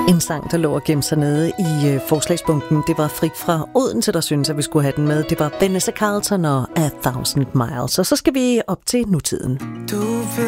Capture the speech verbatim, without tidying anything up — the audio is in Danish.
En sang, der lå og gemte sig nede i øh, forslagsbunken, det var Frik fra Odense, der synes, at vi skulle have den med. Det var Vanessa Carlton og A Thousand Miles. Og så skal vi op til nutiden. Du